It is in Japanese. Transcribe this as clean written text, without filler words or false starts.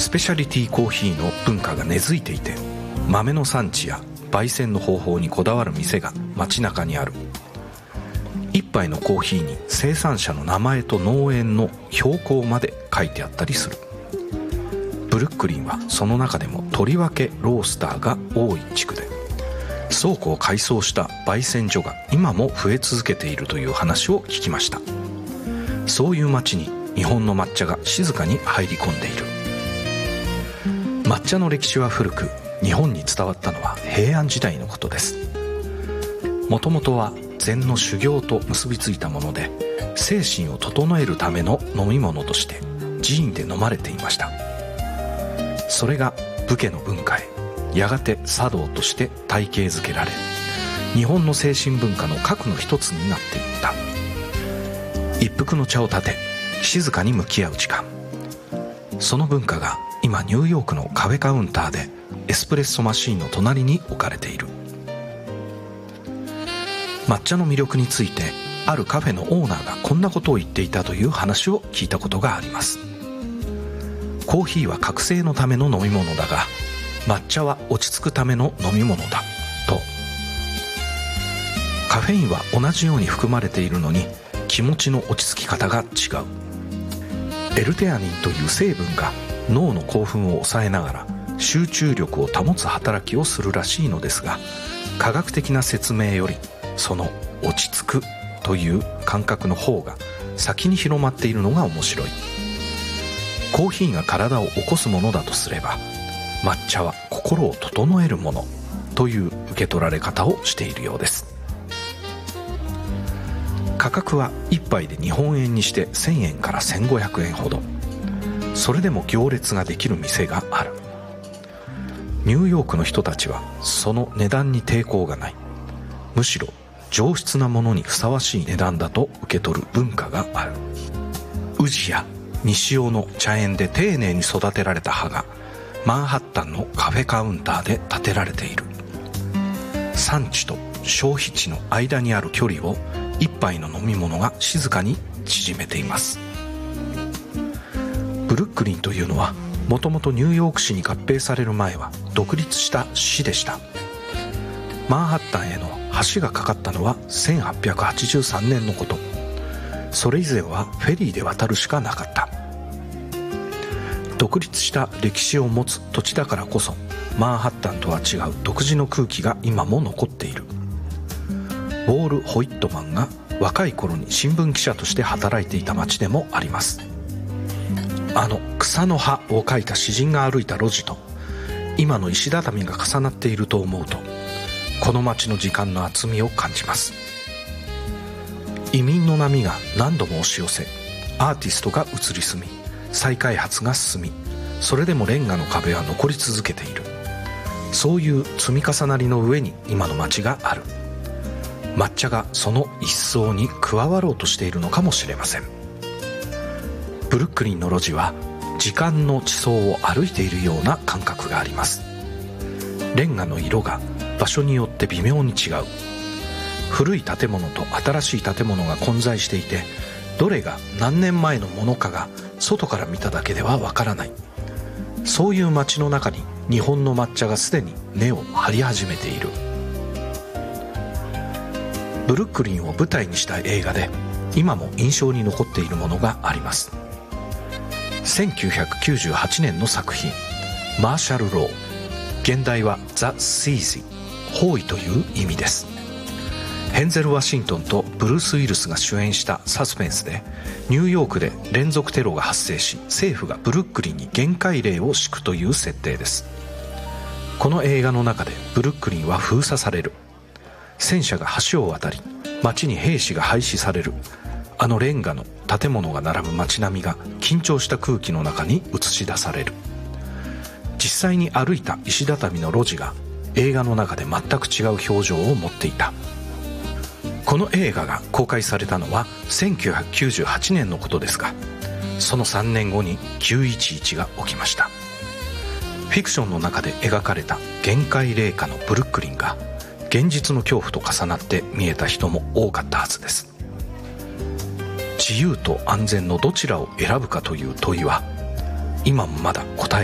スペシャリティコーヒーの文化が根付いていて、豆の産地や焙煎の方法にこだわる店が街中にある。一杯のコーヒーに生産者の名前と農園の標高まで書いてあったりする。ブルックリンはその中でもとりわけロースターが多い地区で、倉庫を改装した焙煎所が今も増え続けているという話を聞きました。そういう街に日本の抹茶が静かに入り込んでいる。抹茶の歴史は古く、日本に伝わったのは平安時代のことです。もともとは禅の修行と結びついたもので、精神を整えるための飲み物として寺院で飲まれていました。それが武家の文化へ、やがて茶道として体系づけられ、日本の精神文化の核の一つになっていった。一服の茶を立て、静かに向き合う時間。その文化が今ニューヨークのカフェカウンターでエスプレッソマシーンの隣に置かれている。抹茶の魅力について、あるカフェのオーナーがこんなことを言っていたという話を聞いたことがあります。コーヒーは覚醒のための飲み物だが、抹茶は落ち着くための飲み物だと。カフェインは同じように含まれているのに、気持ちの落ち着き方が違う。エルテアニンという成分が脳の興奮を抑えながら集中力を保つ働きをするらしいのですが、科学的な説明よりその落ち着くという感覚の方が先に広まっているのが面白い。コーヒーが体を起こすものだとすれば、抹茶は心を整えるものという受け取られ方をしているようです。価格は1杯で日本円にして1000円から1500円ほど。それでも行列ができる店がある。ニューヨークの人たちはその値段に抵抗がない。むしろ上質なものにふさわしい値段だと受け取る文化がある。宇治や西尾の茶園で丁寧に育てられた葉がマンハッタンのカフェカウンターで建てられている。産地と消費地の間にある距離を一杯の飲み物が静かに縮めています。ブルックリンというのはもともとニューヨーク市に合併される前は独立した市でした。マンハッタンへの橋がかかったのは1883年のこと。それ以前はフェリーで渡るしかなかった。独立した歴史を持つ土地だからこそ、マンハッタンとは違う独自の空気が今も残っている。ウォール・ホイットマンが若い頃に新聞記者として働いていた町でもあります。あの草の葉を描いた詩人が歩いた路地と今の石畳が重なっていると思うと、この町の時間の厚みを感じます。移民の波が何度も押し寄せ、アーティストが移り住み、再開発が進み、それでもレンガの壁は残り続けている。そういう積み重なりの上に今の街がある。抹茶がその一層に加わろうとしているのかもしれません。ブルックリンの路地は時間の地層を歩いているような感覚があります。レンガの色が場所によって微妙に違う。古い建物と新しい建物が混在していて、どれが何年前のものかが外から見ただけではわからない。そういう街の中に日本の抹茶がすでに根を張り始めている。ブルックリンを舞台にした映画で今も印象に残っているものがあります。1998年の作品マーシャル・ロー。現代はザ・シージ、包囲という意味です。ヘンゼル・ワシントンとブルース・ウィルスが主演したサスペンスで、ニューヨークで連続テロが発生し、政府がブルックリンに厳戒令を敷くという設定です。この映画の中でブルックリンは封鎖される。戦車が橋を渡り、街に兵士が配置される。あのレンガの建物が並ぶ街並みが緊張した空気の中に映し出される。実際に歩いた石畳の路地が映画の中で全く違う表情を持っていた。この映画が公開されたのは1998年のことですが、その3年後に911が起きました。フィクションの中で描かれた厳戒令下のブルックリンが現実の恐怖と重なって見えた人も多かったはずです。自由と安全のどちらを選ぶかという問いは今もまだ答え